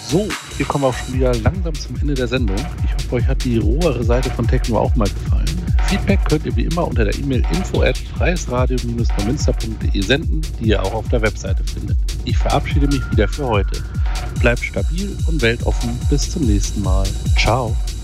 So, wir kommen auch schon wieder langsam zum Ende der Sendung. Ich hoffe, euch hat die rohere Seite von Techno auch mal gefallen. Feedback könnt ihr wie immer unter der E-Mail info@freiesradio-neumünster.de senden, die ihr auch auf der Webseite findet. Ich verabschiede mich wieder für heute. Bleibt stabil und weltoffen. Bis zum nächsten Mal. Ciao.